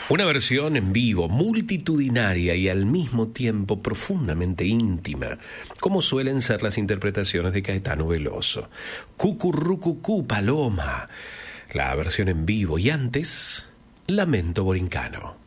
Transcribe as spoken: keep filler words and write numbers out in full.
Una versión en vivo, multitudinaria y al mismo tiempo profundamente íntima, como suelen ser las interpretaciones de Caetano Veloso. Cucurrucucú Paloma, la versión en vivo, y antes, Lamento Borincano.